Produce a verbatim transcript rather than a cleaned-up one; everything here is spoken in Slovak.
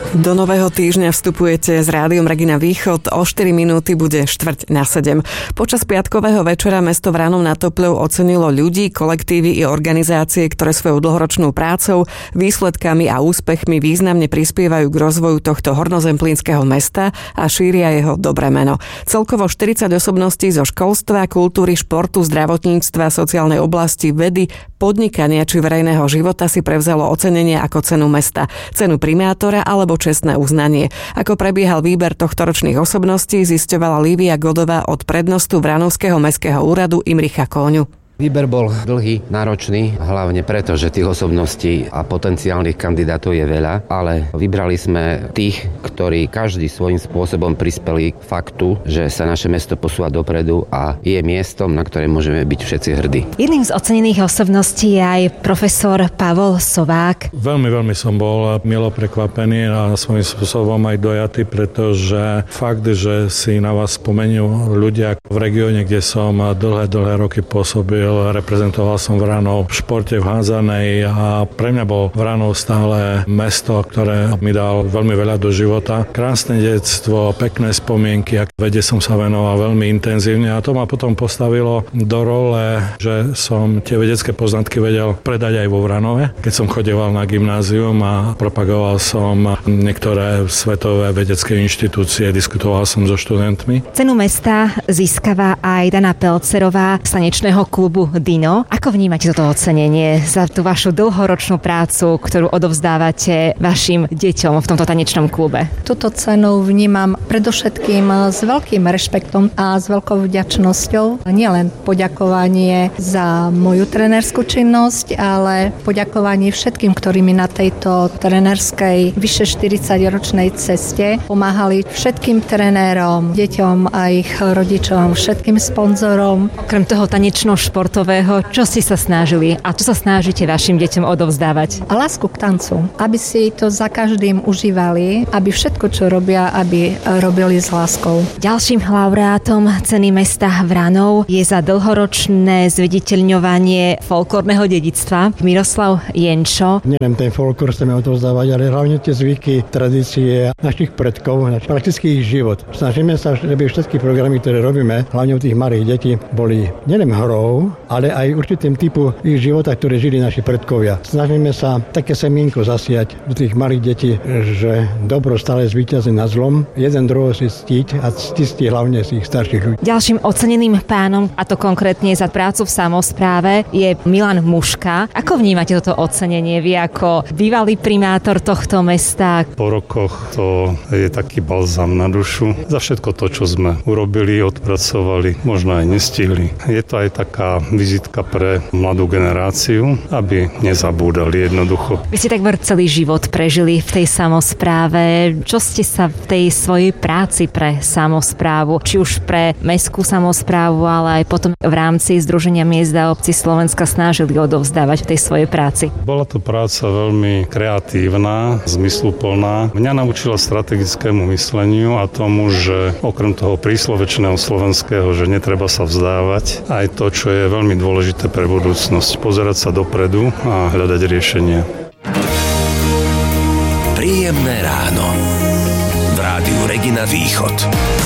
Do nového týždňa vstupujete s Rádiom Regina Východ. O štyri minúty bude štvrť na sedem. Počas piatkového večera mesto Vranov nad Topľou ocenilo ľudí, kolektívy i organizácie, ktoré svojou dlhoročnou prácou, výsledkami a úspechmi významne prispievajú k rozvoju tohto hornozemplínskeho mesta a šíria jeho dobré meno. Celkovo štyridsať osobností zo školstva, kultúry, športu, zdravotníctva, sociálnej oblasti, vedy, podnikania či verejného života si prevzalo ocenenie ako cenu mesta, cenu primátora alebo čestné uznanie. Ako prebiehal výber tohtoročných osobností, zisťovala Lívia Godová od prednostu Vranovského mestského úradu Imricha Kóňu. Výber bol dlhý, náročný, hlavne preto, že tých osobností a potenciálnych kandidátov je veľa, ale vybrali sme tých, ktorí každý svojím spôsobom prispeli k faktu, že sa naše mesto posúva dopredu a je miestom, na ktoré môžeme byť všetci hrdí. Jedným z ocenených osobností je aj profesor Pavol Sovák. Veľmi, veľmi som bol milo prekvapený a svojím spôsobom aj dojatý, pretože fakt, že si na vás spomenú ľudia v regióne, kde som dlhé, dlhé roky pôsobil, reprezentoval som Vranov v športe, v hádzanej a pre mňa bol Vranov stále mesto, ktoré mi dal veľmi veľa do života. Krásne detstvo, pekné spomienky a vede som sa venoval veľmi intenzívne a to ma potom postavilo do role, že som tie vedecké poznatky vedel predať aj vo Vranove. Keď som chodieval na gymnázium a propagoval som niektoré svetové vedecké inštitúcie, diskutoval som so študentmi. Cenu mesta získava aj Dana Pelcerová z tanečného klubu Dino. Ako vnímate toto ocenenie za tú vašu dlhoročnú prácu, ktorú odovzdávate vašim deťom v tomto tanečnom klube? Túto cenu vnímam predovšetkým s veľkým rešpektom a s veľkou vďačnosťou. Nielen poďakovanie za moju trenérskú činnosť, ale poďakovanie všetkým, ktorí mi na tejto trenérskej vyše štyridsaťročnej ceste pomáhali, všetkým trenérom, deťom a ich rodičom, všetkým sponzorom. Okrem toho tanečno športového, čo ste sa snažili a čo sa snažíte vašim deťom odovzdávať? A lásku k tancu, aby si to za každým užívali, aby všetko, čo robia, aby robili s láskou. Ďalším laureátom ceny mesta Vranov je za dlhoročné zviditeľňovanie folklórneho dedičstva Miroslav Jenčo. Nielen ten folklór chceme odovzdávať, ale hlavne tie zvyky, tradície našich predkov, naš praktický ich život. Snažíme sa, aby všetky programy, ktoré robíme, hlavne u tých malých detí, boli nielen hrou, ale aj určitým typu ich života, ktoré žili naši predkovia. Snažíme sa také semienko zasiať do tých malých detí, že dobro stále zvíťazí nad zlom, jeden druhého si ctiť a ctiť hlavne z ich starších ľudí. Ďalším oceneným pánom, a to konkrétne za prácu v samospráve, je Milan Muška. Ako vnímate toto ocenenie vy ako bývalý primátor tohto mesta? Po rokoch to je taký balzam na dušu. Za všetko to, čo sme urobili, odpracovali, možno aj nestihli. Je to aj taká vizitka pre mladú generáciu, aby nezabúdali jednoducho. Vy ste takmer celý život prežili v tej samospráve. Čo ste sa v tej svojej práci pre samosprávu, či už pre mestskú samosprávu, ale aj potom v rámci Združenia miest a obcí Slovenska snažili odovzdávať v tej svojej práci? Bola to práca veľmi kreatívna, zmysluplná. Mňa naučila strategickému mysleniu a tomu, že okrem toho príslovečného slovenského, že netreba sa vzdávať, aj to, čo je veľmi dôležité pre budúcnosť. Pozerať sa dopredu a hľadať riešenia. Príjemné ráno v Rádiu Regina Východ.